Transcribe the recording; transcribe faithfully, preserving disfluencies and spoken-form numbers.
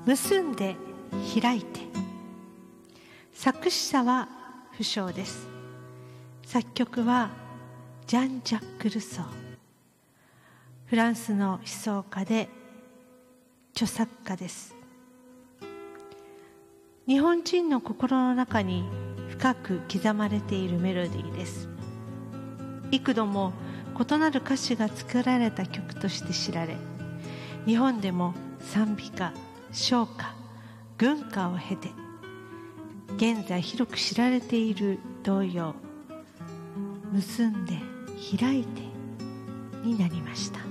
結んで開いて。作詞者は不詳です。作曲はジャン・ジャック・ルソー。フランスの思想家で著作家です。日本人の心の中に深く刻まれているメロディーです。幾度も異なる歌詞が作られた曲として知られ、日本でも賛美歌、唱歌、軍歌を経て現在広く知られている童謡、結んで開いてになりました。